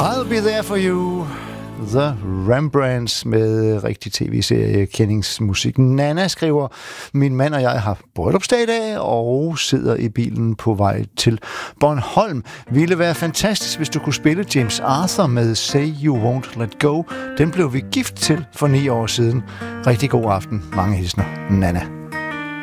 I'll be there for you. The Rembrandts med rigtig tv-serie kendingsmusik. Nana skriver, min mand og jeg har bryllupsdag i dag og sidder i bilen på vej til Bornholm. Ville være fantastisk, hvis du kunne spille James Arthur med Say You Won't Let Go. Den blev vi gift til for 9 år siden. Rigtig god aften. Mange hilsner. Nana.